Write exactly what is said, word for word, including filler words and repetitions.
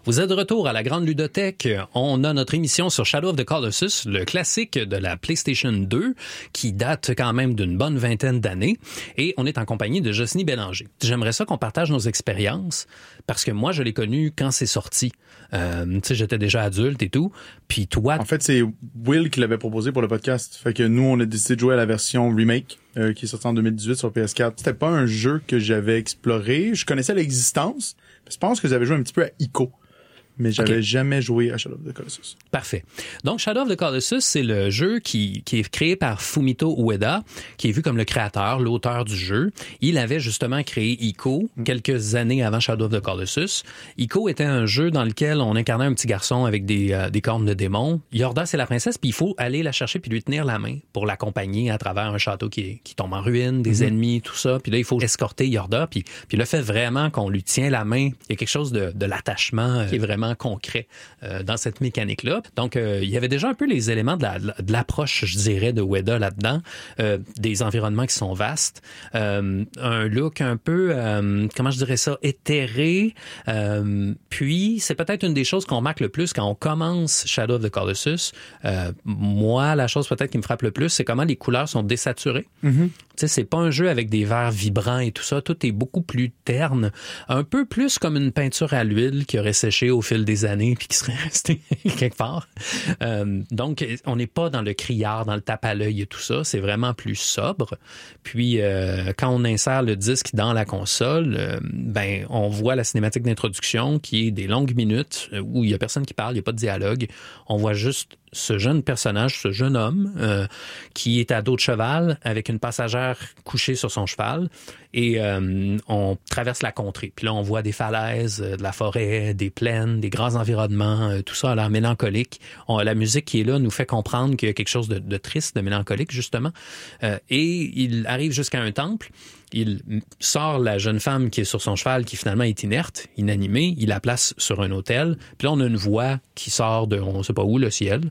Vous êtes de retour à la Grande Ludothèque. On a notre émission sur Shadow of the Colossus, le classique de la PlayStation deux, qui date quand même d'une bonne vingtaine d'années. Et on est en compagnie de Jocelyne Bélanger. J'aimerais ça qu'on partage nos expériences, parce que moi, je l'ai connu quand c'est sorti. Euh, tu sais, j'étais déjà adulte et tout. Puis toi... En fait, c'est Will qui l'avait proposé pour le podcast. Fait que nous, on a décidé de jouer à la version remake, euh, qui est sortie en deux mille dix-huit sur P S quatre. C'était pas un jeu que j'avais exploré. Je connaissais l'existence. Je pense que j'avais joué un petit peu à Ico. Mais j'avais okay. jamais joué à Shadow of the Colossus. Parfait. Donc, Shadow of the Colossus, c'est le jeu qui, qui est créé par Fumito Ueda, qui est vu comme le créateur, l'auteur du jeu. Il avait justement créé Ico mm. quelques années avant Shadow of the Colossus. Ico était un jeu dans lequel on incarnait un petit garçon avec des, euh, des cornes de démon. Yorda, c'est la princesse, puis il faut aller la chercher puis lui tenir la main pour l'accompagner à travers un château qui, est, qui tombe en ruine, des mm-hmm. ennemis, tout ça. Puis là, il faut escorter Yorda. Puis, puis le fait vraiment qu'on lui tient la main, il y a quelque chose de, de l'attachement euh, qui est vraiment concret euh, dans cette mécanique-là. Donc, euh, il y avait déjà un peu les éléments de, la, de l'approche, je dirais, de Ueda là-dedans, euh, des environnements qui sont vastes, euh, un look un peu, euh, comment je dirais ça, éthéré. Euh, puis, c'est peut-être une des choses qu'on remarque le plus quand on commence Shadow of the Colossus. Euh, moi, la chose peut-être qui me frappe le plus, c'est comment les couleurs sont désaturées. Mm-hmm. Tu sais, c'est pas un jeu avec des verts vibrants et tout ça. Tout est beaucoup plus terne, un peu plus comme une peinture à l'huile qui aurait séché au fil des années puis qui serait resté quelque part. Euh, donc, on n'est pas dans le criard, dans le tape à l'œil et tout ça. C'est vraiment plus sobre. Puis, euh, quand on insère le disque dans la console, euh, ben, on voit la cinématique d'introduction qui est des longues minutes où il y a personne qui parle, il n'y a pas de dialogue. On voit juste ce jeune personnage, ce jeune homme euh, qui est à dos de cheval avec une passagère couchée sur son cheval et euh, on traverse la contrée. Puis là, on voit des falaises, de la forêt, des plaines, des grands environnements, euh, tout ça a l'air mélancolique. On, la musique qui est là nous fait comprendre qu'il y a quelque chose de, de triste, de mélancolique, justement. Euh, et il arrive jusqu'à un temple. Il sort la jeune femme qui est sur son cheval, qui finalement est inerte, inanimée. Il la place sur un autel. Puis là, on a une voix qui sort de, on ne sait pas où, le ciel.